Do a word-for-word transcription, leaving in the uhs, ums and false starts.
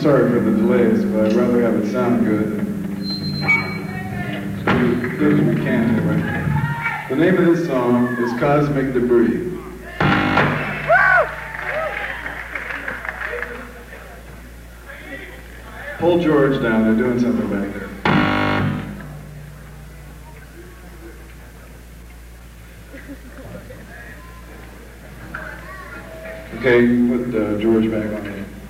sorry for the delays, but I'd rather have it sound good. So we do as we can anyway. The name of this song is Cosmic Debris. Pull George down, they're doing something back there. Okay, put uh, George back on there.